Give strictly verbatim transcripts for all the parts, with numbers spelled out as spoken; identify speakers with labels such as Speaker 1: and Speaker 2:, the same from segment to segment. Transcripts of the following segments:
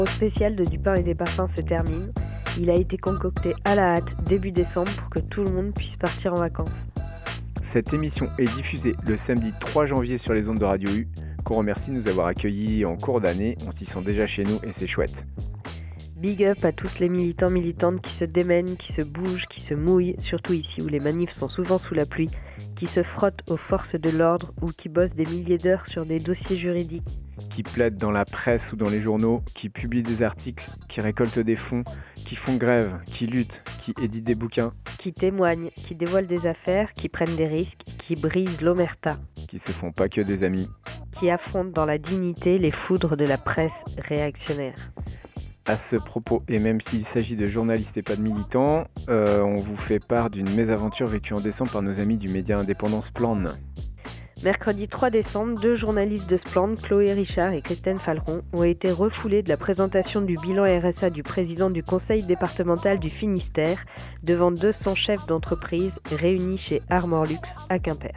Speaker 1: Le spécial de Du pain et des parfums se termine. Il a été concocté à la hâte début décembre pour que tout le monde puisse partir en vacances.
Speaker 2: Cette émission est diffusée le samedi trois janvier sur les ondes de Radio U, qu'on remercie de nous avoir accueillis en cours d'année. On s'y sent déjà chez nous et c'est chouette.
Speaker 1: Big up à tous les militants militantes qui se démènent, qui se bougent, qui se mouillent, surtout ici où les manifs sont souvent sous la pluie, qui se frottent aux forces de l'ordre ou qui bossent des milliers d'heures sur des dossiers juridiques.
Speaker 2: Qui plaident dans la presse ou dans les journaux, qui publient des articles, qui récoltent des fonds, qui font grève, qui luttent, qui éditent des bouquins.
Speaker 1: Qui témoignent, qui dévoilent des affaires, qui prennent des risques, qui brisent l'omerta.
Speaker 2: Qui se font pas que des amis.
Speaker 1: Qui affrontent dans la dignité les foudres de la presse réactionnaire.
Speaker 2: À ce propos, et même s'il s'agit de journalistes et pas de militants, euh, on vous fait part d'une mésaventure vécue en décembre par nos amis du média indépendant Splan.
Speaker 1: Mercredi trois décembre, deux journalistes de Splan, Chloé Richard et Christine Falleron, ont été refoulés de la présentation du bilan R S A du président du conseil départemental du Finistère devant deux cents chefs d'entreprise réunis chez Armor Luxe à Quimper.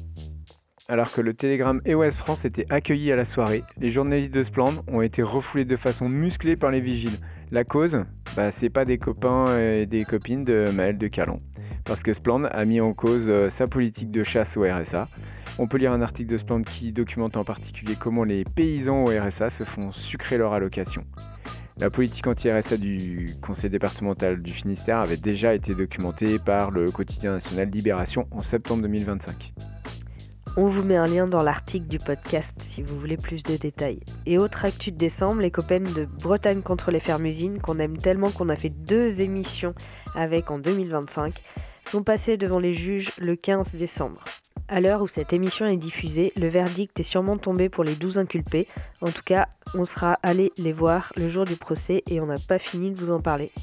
Speaker 2: Alors que le télégramme E O S France était accueilli à la soirée, les journalistes de Splan ont été refoulés de façon musclée par les vigiles. La cause, bah, c'est pas des copains et des copines de Maël de Calan, parce que Splan a mis en cause euh, sa politique de chasse au R S A. On peut lire un article de Splan qui documente en particulier comment les paysans au R S A se font sucrer leur allocation. La politique anti-R S A du conseil départemental du Finistère avait déjà été documentée par le quotidien national Libération en septembre deux mille vingt-cinq.
Speaker 1: On vous met un lien dans l'article du podcast si vous voulez plus de détails. Et autre actu de décembre, les copains de Bretagne contre les fermes-usines, qu'on aime tellement qu'on a fait deux émissions avec en deux mille vingt-cinq, sont passés devant les juges le quinze décembre. À l'heure où cette émission est diffusée, le verdict est sûrement tombé pour les douze inculpés. En tout cas, on sera allé les voir le jour du procès et on n'a pas fini de vous en parler.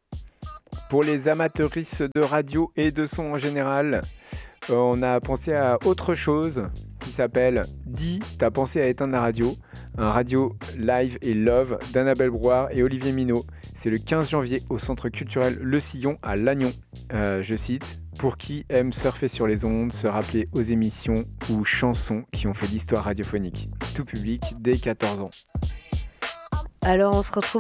Speaker 2: Pour les amateuristes de radio et de son en général, on a pensé à autre chose qui s'appelle « Dis, t'as pensé à éteindre la radio ?» Un radio live et love d'Annabelle Brouard et Olivier Minot. C'est le quinze janvier au centre culturel Le Sillon à Lannion. Euh, je cite « Pour qui aime surfer sur les ondes, se rappeler aux émissions ou chansons qui ont fait l'histoire radiophonique. Tout public dès quatorze ans. »
Speaker 1: Alors on se retrouve